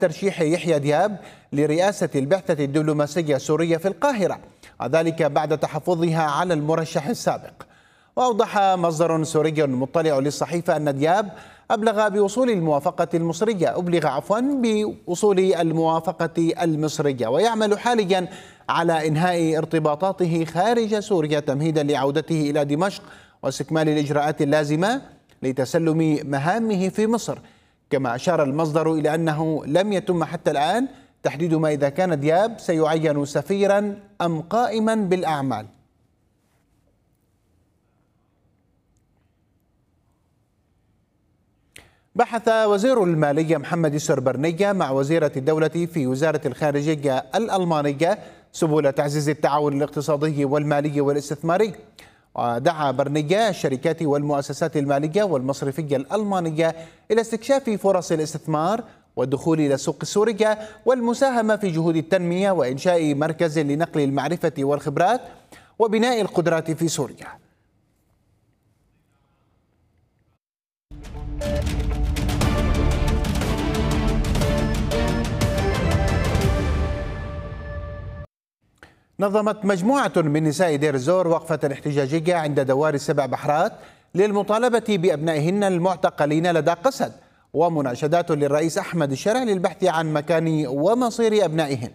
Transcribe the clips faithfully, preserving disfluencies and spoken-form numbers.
ترشيح يحيى دياب لرئاسة البعثة الدبلوماسية السورية في القاهرة، وذلك بعد تحفظها على المرشح السابق. وأوضح مصدر سوري مطلع للصحيفة أن دياب أبلغ بوصول الموافقة المصرية أبلغ عفوا بوصول الموافقة المصرية ويعمل حاليا على إنهاء ارتباطاته خارج سوريا تمهيدا لعودته إلى دمشق واستكمال الإجراءات اللازمة لتسلم مهامه في مصر. كما أشار المصدر إلى أنه لم يتم حتى الآن تحديد ما إذا كان دياب سيعين سفيرا أم قائما بالأعمال. بحث وزير المالية محمد السربرنية مع وزيرة الدولة في وزارة الخارجية الألمانية سبل تعزيز التعاون الاقتصادي والمالي والاستثماري. ودعا برنية الشركات والمؤسسات المالية والمصرفية الألمانية إلى استكشاف فرص الاستثمار والدخول إلى السوق السورية والمساهمة في جهود التنمية وإنشاء مركز لنقل المعرفة والخبرات وبناء القدرات في سوريا. نظمت مجموعة من نساء دير الزور وقفة احتجاجية عند دوار السبع بحرات للمطالبة بأبنائهن المعتقلين لدى قسد، ومناشدات للرئيس أحمد الشرع للبحث عن مكان ومصير أبنائهن.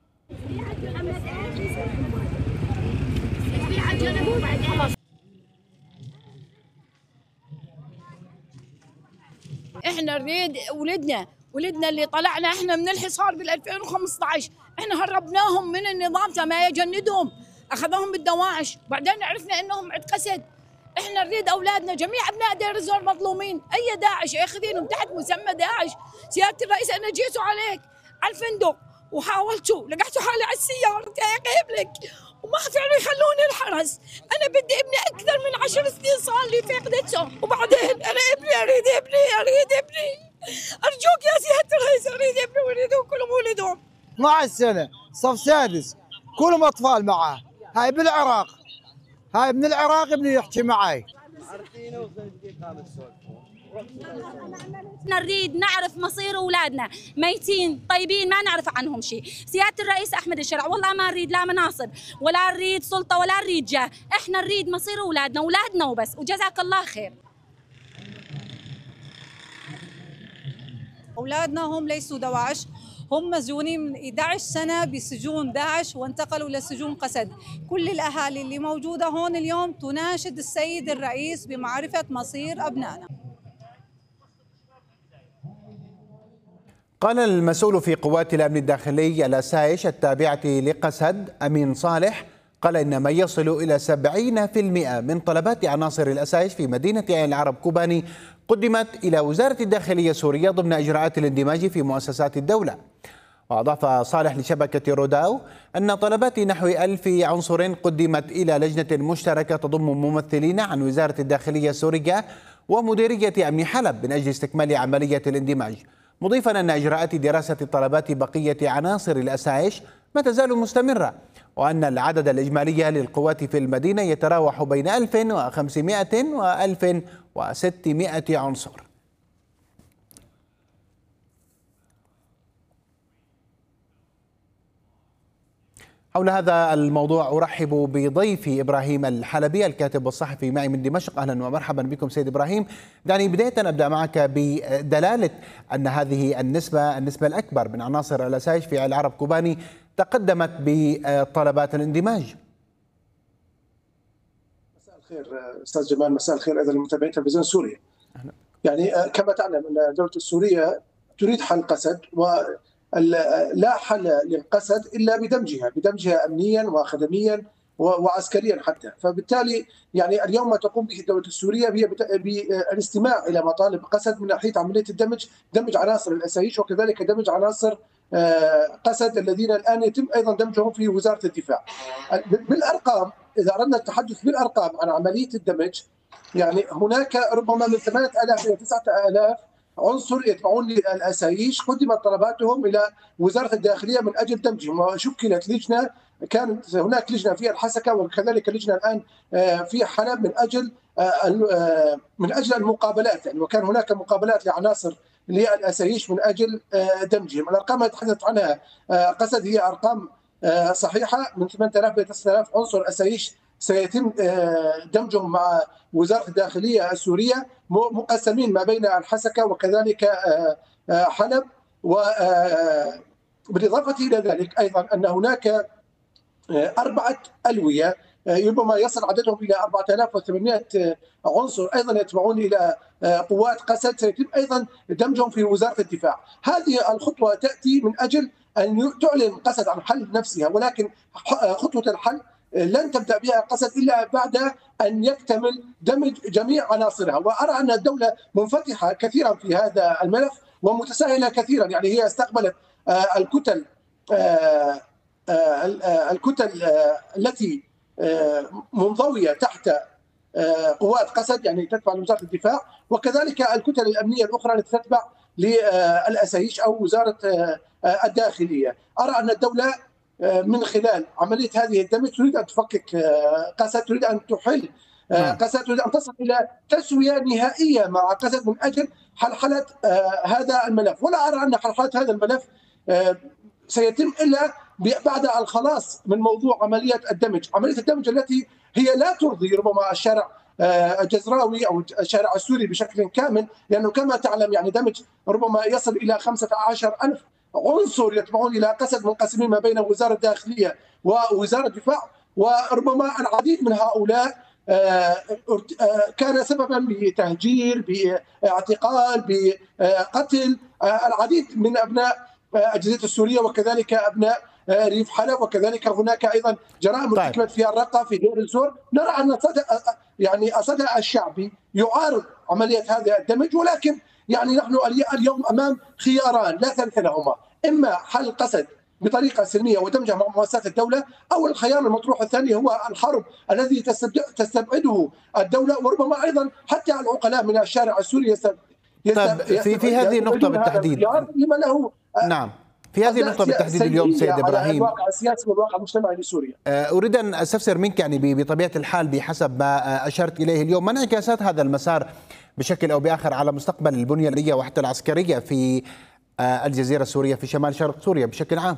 احنا نريد ولدنا ولدنا اللي طلعنا احنا من الحصار بال ألفين وخمسة عشر، احنا هربناهم من النظام تما يجندهم، اخذوهم بالدواعش، بعدين عرفنا انهم عند قسد. احنا نريد اولادنا جميع ابناء دير الزور مظلومين، اي داعش اخذينهم تحت مسمى داعش. سياده الرئيس انا جيتوا عليك على الفندق وحاولتوا لقيتوا حالي على السياره تقيب لك وما فعلوا يخلوني الحرس. انا بدي ابني اكثر من عشر سنين صار لي فقدته، وبعدين انا ابني اريد ابني اريد ابني ارجوك يا سياده الرئيس اريد ابني واريدهم كلهم ولدهم. اثني عشر سنه صف سادس كلهم اطفال معاه. هاي بالعراق، هاي من العراق ابني يحكي معي. نريد نعرف مصير اولادنا، ميتين طيبين ما نعرف عنهم شيء. سياده الرئيس احمد الشرع والله ما نريد لا مناصب ولا نريد سلطه ولا نريد جاه، احنا نريد مصير اولادنا، اولادنا وبس، وجزاك الله خير. اولادنا هم ليسوا دواعش، هم مسجونين من إحدى عشرة سنة بسجون داعش وانتقلوا لسجون قسد. كل الأهالي اللي موجودة هون اليوم تناشد السيد الرئيس بمعرفة مصير أبنائنا. قال المسؤول في قوات الأمن الداخلي الأسايش التابعة لقسد أمين صالح قال إن ما يصل إلى سبعين بالمئة من طلبات عناصر الأسايش في مدينة عين العرب كوباني قدمت إلى وزارة الداخلية السورية ضمن إجراءات الاندماج في مؤسسات الدولة. وأضاف صالح لشبكة روداو أن طلبات نحو ألف عنصر قدمت إلى لجنة مشتركة تضم ممثلين عن وزارة الداخلية السورية ومديرية أمن حلب من أجل استكمال عملية الاندماج، مضيفا أن إجراءات دراسة طلبات بقية عناصر الأسايش ما تزال مستمرة، وأن العدد الإجمالي للقوات في المدينة يتراوح بين ألف وخمسمائة وألف وستمائة عنصر. حول هذا الموضوع أرحب بضيفي إبراهيم الحلبي الكاتب والصحفي معي من دمشق. أهلا ومرحبا بكم سيد إبراهيم. دعني بداية أبدأ معك بدلالة أن هذه النسبة النسبة الأكبر من عناصر الأسايش في العرب كوباني تقدمت بطلبات الاندماج. مساء الخير أستاذ جمال، مساء الخير أيضا لمتابعين تلفزيون سوريا. يعني كما تعلم أن الدولة السورية تريد حل قسد، و لا حل للقسد الا بدمجها بدمجها امنيا وخدميا وعسكريا حتى. فبالتالي يعني اليوم ما تقوم به الدوله السوريه هي بالاستماع الى مطالب قسد من ناحيه عمليه الدمج، دمج عناصر الاسايش وكذلك دمج عناصر قسد الذين الان يتم ايضا دمجهم في وزاره الدفاع. بالارقام اذا اردنا التحدث بالارقام عن عمليه الدمج، يعني هناك ربما من ثمانية آلاف الى تسعة آلاف عنصر يتبعون للاسايش قدمت طلباتهم الى وزاره الداخليه من اجل دمجهم، وشكلت لجنه، كانت هناك لجنه في الحسكه وكذلك لجنه الان في حلب من اجل من اجل المقابلات، يعني وكان هناك مقابلات لعناصر للأسايش من أجل دمجهم. الأرقام التي تحدثت عنها قسد هي أرقام صحيحة، من ثمانية آلاف إلى تسعة آلاف عنصر أسايش سيتم دمجهم مع وزارة الداخلية السورية، مقسمين ما بين الحسكة وكذلك حلب. وبالإضافة إلى ذلك أيضا أن هناك أربعة ألوية ربما يصل عددهم إلى أربعة آلاف وثمانمائة عنصر أيضا يتبعون إلى قوات قسد، سيتم أيضا دمجهم في وزارة الدفاع. هذه الخطوة تأتي من أجل أن تعلن قسد عن حل نفسها، ولكن خطوة الحل لن تبدأ بها قسد إلا بعد أن يكتمل دمج جميع عناصرها. وأرى أن الدولة منفتحة كثيرا في هذا الملف ومتساهلة كثيرا، يعني هي استقبلت الكتل الكتل التي منضوية تحت قوات قسد، يعني تتبع لوزارة الدفاع، وكذلك الكتل الأمنية الأخرى التي تتبع للأسايش أو وزارة الداخلية. أرى أن الدولة من خلال عملية هذه الدمج تريد أن تفكك قسد، تريد أن تحل قسد، تريد أن تصل إلى تسوية نهائية مع قسد من أجل حلحلة هذا الملف. ولا أرى أن حلحلة هذا الملف سيتم إلا بعد الخلاص من موضوع عملية الدمج، عملية الدمج التي هي لا ترضي ربما الشارع الجزراوي أو الشارع السوري بشكل كامل، لأنه كما تعلم يعني دمج ربما يصل إلى خمسة عشر ألف عنصر يتبعون إلى قسد، منقسمين ما بين وزارة الداخلية ووزارة الدفاع، وربما العديد من هؤلاء كان سببا بتهجير، باعتقال، بقتل العديد من أبناء الجزيرة السورية وكذلك أبناء ريف حلب، وكذلك هناك أيضا جرائم ارتكبت في الرقة في دير الزور. نرى أن الصدى يعني الصدى الشعبي يعارض عملية هذا الدمج، ولكن يعني نحن اليوم أمام خياران لا ثالث لهما، إما حل قسد بطريقة سلمية ودمجها مع مؤسسات الدولة، أو الخيار المطروح الثاني هو الحرب الذي تستبعده الدولة، وربما أيضا حتى العقلاء من الشارع السوري يستبعد. طيب في في هذه النقطة بالتحديد، لما له نعم في هذه النقطة بالتحديد اليوم سيد إبراهيم، الواقع السياسي والواقع المجتمعي لسوريا، أريد أن أستفسر منك يعني بطبيعة الحال بحسب ما أشرت إليه اليوم، ما انعكاسات هذا المسار بشكل أو بآخر على مستقبل البنية الإنسانية وحتى العسكرية في الجزيرة السورية في شمال شرق سوريا بشكل عام؟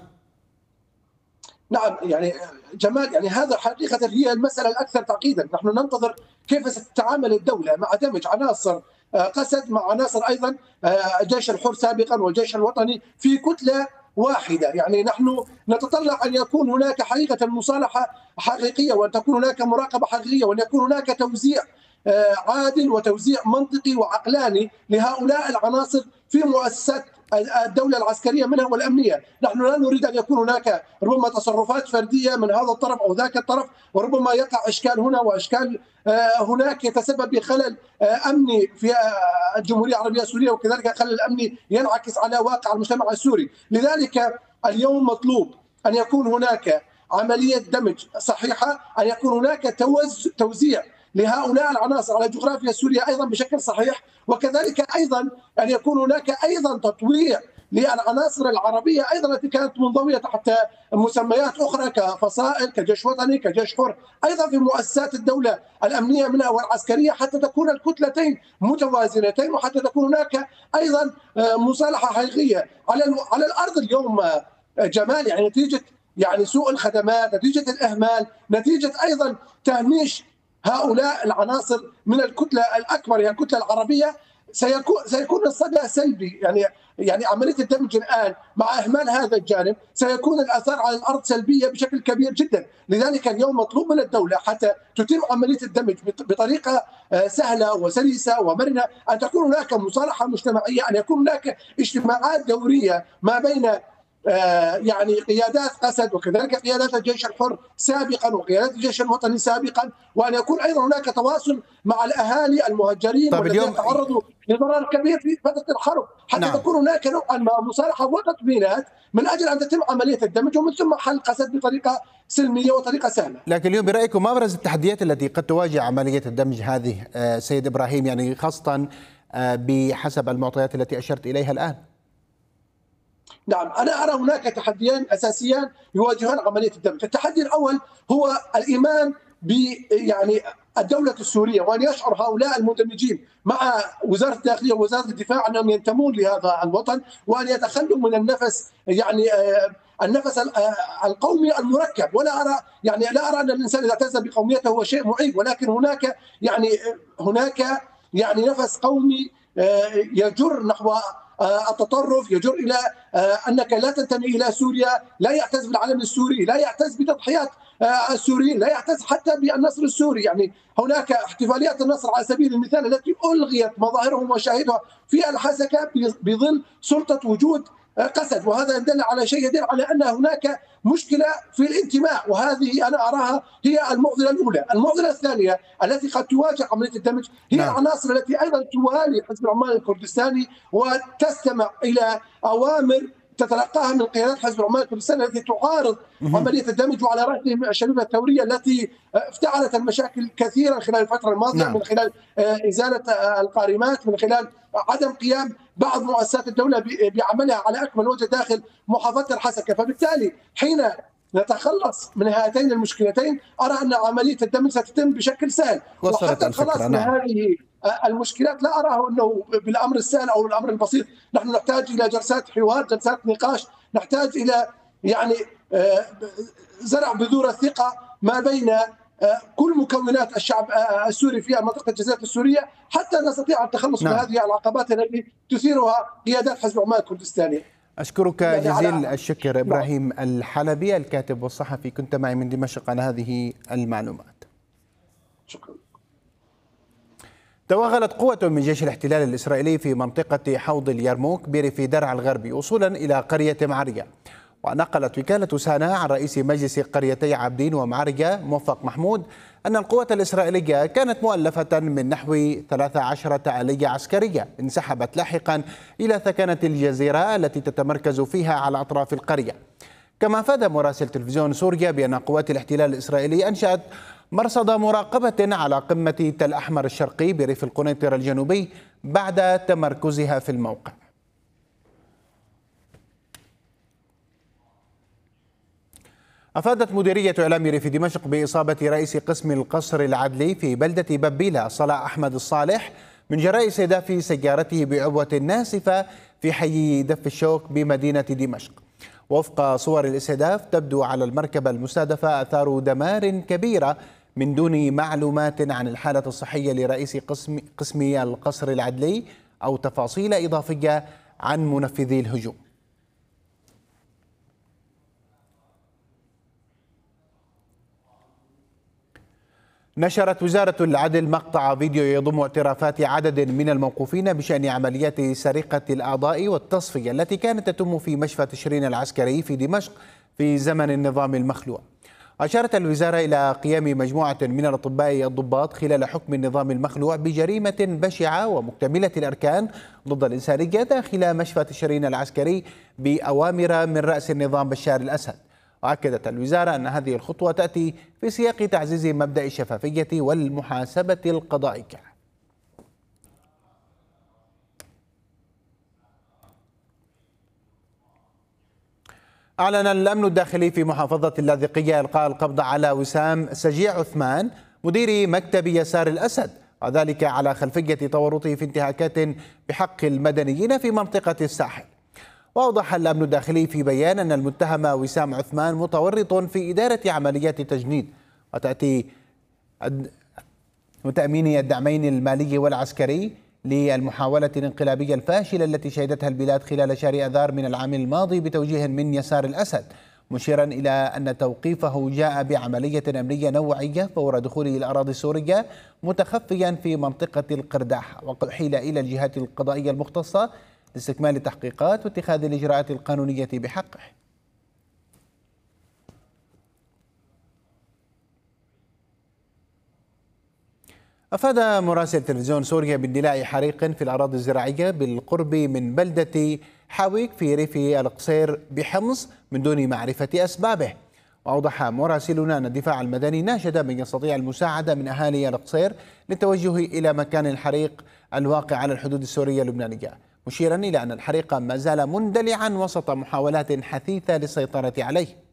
نعم يعني جمال، يعني هذا حقيقة هي المسألة الأكثر تعقيدا. نحن ننتظر كيف ستتعامل الدولة مع دمج عناصر قسد مع عناصر أيضا الجيش الحر سابقا والجيش الوطني في كتلة واحدة. يعني نحن نتطلع أن يكون هناك حقيقة مصالحة حقيقية، وأن تكون هناك مراقبة حقيقية، وأن يكون هناك توزيع عادل وتوزيع منطقي وعقلاني لهؤلاء العناصر في مؤسسات الدولة العسكرية منها والأمنية. نحن لا نريد أن يكون هناك ربما تصرفات فردية من هذا الطرف أو ذاك الطرف، وربما يقع إشكال هنا وإشكال هناك يتسبب بخلل أمني في الجمهورية العربية السورية، وكذلك خلل أمني ينعكس على واقع المجتمع السوري. لذلك اليوم مطلوب أن يكون هناك عملية دمج صحيحة، أن يكون هناك توزيع لهؤلاء العناصر على جغرافيا سوريا أيضا بشكل صحيح، وكذلك أيضا أن يكون هناك أيضا تطوير للعناصر العربية أيضا التي كانت منضوية تحت مسميات أخرى كفصائل، كجيش وطني، كجيش حر، أيضا في مؤسسات الدولة الأمنية منها والعسكرية، حتى تكون الكتلتين متوازنتين، وحتى تكون هناك أيضا مصالحة حقيقية على على الأرض اليوم. جمال يعني نتيجة يعني سوء الخدمات، نتيجة الإهمال، نتيجة أيضا تهميش هؤلاء العناصر من الكتلة الأكبر هي الكتلة العربية، سيكون سيكون الصدى سلبي. يعني يعني عملية الدمج الآن مع إهمال هذا الجانب سيكون الآثار على الأرض سلبية بشكل كبير جدا. لذلك اليوم مطلوب من الدولة حتى تتم عملية الدمج بطريقة سهلة وسلسة ومرنة، أن تكون هناك مصالحة مجتمعية، أن يكون هناك اجتماعات دورية ما بين يعني قيادات قسد وكذلك قيادات الجيش الحر سابقا وقيادات الجيش الوطني سابقا، وأن يكون أيضا هناك تواصل مع الأهالي المهجرين والذين تعرضوا لضرر كبير في فترة الحرب، حتى نعم. تكون هناك نوعا ما مصالحة وتطمينات من أجل أن تتم عملية الدمج ومن ثم حل قسد بطريقة سلمية وطريقة سهلة. لكن اليوم برأيكم ما أبرز التحديات التي قد تواجه عملية الدمج هذه سيد إبراهيم، يعني خاصة بحسب المعطيات التي أشرت إليها الآن؟ نعم، أنا أرى هناك تحديان أساسيان يواجهان عملية الدمج. التحدي الأول هو الإيمان ب يعني الدولة السورية، وأن يشعر هؤلاء المندمجين مع وزارة الداخلية ووزارة الدفاع أنهم ينتمون لهذا الوطن، وأن يتخلوا من النفس يعني النفس القومي المركب. ولا أرى يعني لا أرى أن الإنسان إذا اعتز بقوميته هو شيء معيب، ولكن هناك يعني هناك يعني نفس قومي يجر نحو التطرف، يجر الى انك لا تنتمي الى سوريا، لا يعتز بالعلم السوري، لا يعتز بتضحيات السوريين، لا يعتز حتى بالنصر السوري. يعني هناك احتفاليات النصر على سبيل المثال التي الغيت مظاهرها ومشاهدها في الحسكه بظل سلطه وجود قسد، وهذا يدل على شيء، يدل على ان هناك مشكله في الانتماء، وهذه انا اراها هي المعضله الاولى. المعضله الثانيه التي قد تواجه عمليه الدمج هي نعم. العناصر التي ايضا توالي حزب العمال الكردستاني وتستمع الى اوامر تتلقاها من قيادات حزب العمال الكردستاني التي تعارض عمليه الدمج، وعلى راسهم الشبيبه الثوريه التي افتعلت المشاكل كثيرا خلال الفتره الماضيه نعم. من خلال ازاله القارمات، من خلال عدم قيام بعض مؤسسات الدوله بعملها على اكمل وجه داخل محافظه الحسكه. فبالتالي حين نتخلص من هاتين المشكلتين ارى ان عمليه الدمج ستتم بشكل سهل، وحتى الخلاص من نعم. هذه المشكلات لا اراه انه بالامر السهل او الامر البسيط. نحن نحتاج الى جلسات حوار، جلسات نقاش، نحتاج الى يعني زرع بذور الثقه ما بين كل مكونات الشعب السوري في منطقه الجزيره السوريه، حتى نستطيع التخلص نعم. من هذه العقبات التي تثيرها قيادات حزب العمال الكردستاني. أشكرك يعني جزيل الشكر إبراهيم الحلبي الكاتب والصحفي، كنت معي من دمشق على هذه المعلومات. شكرا. توغلت قوة من جيش الاحتلال الإسرائيلي في منطقة حوض اليرموك بريف درعا الغربي وصولا إلى قرية معرية. ونقلت وكالة سانا عن رئيس مجلس قريتي عابدين ومعرية موفق محمود أن القوة الإسرائيلية كانت مؤلفة من نحو ثلاث عشرة آلية عسكرية انسحبت لاحقا إلى ثكنة الجزيرة التي تتمركز فيها على أطراف القرية. كما أفاد مراسل تلفزيون سوريا بأن قوات الاحتلال الإسرائيلي أنشأت مرصد مراقبة على قمة تل أحمر الشرقي بريف القنيطرة الجنوبي بعد تمركزها في الموقع. أفادت مديرية إعلام ريف دمشق بإصابة رئيس قسم القصر العدلي في بلدة ببيلة صلاح أحمد الصالح من جراء استهداف سيارته بعبوة ناسفة في حي دف الشوك بمدينة دمشق. وفق صور الاستهداف تبدو على المركبة المستهدفة آثار دمار كبيرة من دون معلومات عن الحالة الصحية لرئيس قسم قسم القصر العدلي أو تفاصيل إضافية عن منفذي الهجوم. نشرت وزارة العدل مقطع فيديو يضم اعترافات عدد من الموقوفين بشأن عمليات سرقة الأعضاء والتصفية التي كانت تتم في مشفى تشرين العسكري في دمشق في زمن النظام المخلوع. أشارت الوزارة إلى قيام مجموعة من الأطباء الضباط خلال حكم النظام المخلوع بجريمة بشعة ومكتملة الأركان ضد الإنسانية داخل مشفى تشرين العسكري بأوامر من رأس النظام بشار الأسد. وأكدت الوزارة أن هذه الخطوة تأتي في سياق تعزيز مبدأ الشفافية والمحاسبة القضائية. أعلن الأمن الداخلي في محافظة اللاذقية إلقاء القبض على وسام سجيع عثمان مدير مكتب يسار الأسد، وذلك على خلفية تورطه في انتهاكات بحق المدنيين في منطقة الساحل. وأوضح الأمن الداخلي في بيان أن المتهم وسام عثمان متورط في إدارة عمليات تجنيد، وتأتي وتأمين الدعمين المالي والعسكري للمحاولة الانقلابية الفاشلة التي شهدتها البلاد خلال شهر آذار من العام الماضي بتوجيه من يسار الأسد، مشيرا إلى أن توقيفه جاء بعملية أمنية نوعية فور دخوله إلى الأراضي السورية متخفيا في منطقة القرداح، وأحيل إلى الجهات القضائية المختصة لاستكمال التحقيقات واتخاذ الإجراءات القانونية بحقه. أفاد مراسل تلفزيون سوريا باندلاع حريق في الأراضي الزراعية بالقرب من بلدة حاويك في ريف القصير بحمص من دون معرفة أسبابه. وأوضح مراسلنا أن الدفاع المدني ناشد من يستطيع المساعدة من أهالي القصير للتوجه إلى مكان الحريق الواقع على الحدود السورية اللبنانية، مشيرا إلى أن الحريق ما زال مندلعا وسط محاولات حثيثة للسيطرة عليه.